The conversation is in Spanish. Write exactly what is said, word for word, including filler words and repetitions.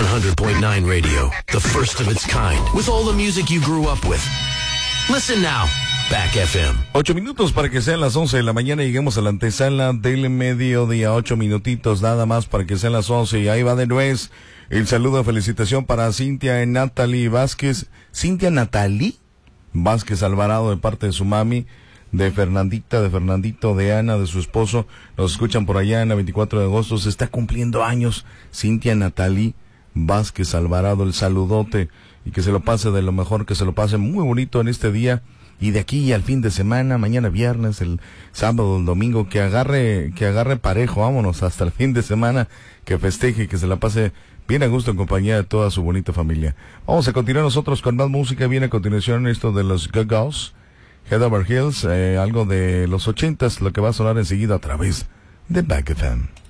one hundred point nine Radio, the first of its kind, with all the music you grew up with. Listen now, Back F M. Ocho minutos para que sean las once de la mañana y lleguemos a la antesala del mediodía. Ocho minutitos nada más para que sean las once y ahí va de nuez. El saludo de felicitación para Cintia Natalie Vázquez. Cintia Natalie Vázquez Alvarado de parte de su mami, de Fernandita, de Fernandito, de Ana, de su esposo. Nos escuchan por allá en la veinticuatro de agosto. Se está cumpliendo años Cintia Natalie Vázquez Alvarado. El saludote y que se lo pase de lo mejor, que se lo pase muy bonito en este día. Y de aquí al fin de semana, mañana viernes, el sábado, el domingo, que agarre, que agarre parejo, vámonos hasta el fin de semana, que festeje, que se la pase bien a gusto en compañía de toda su bonita familia. Vamos a continuar nosotros con más música. Viene a continuación esto de los Go-Go's, Head Over Heels, eh, algo de los ochentas, lo que va a sonar enseguida a través de Back F M.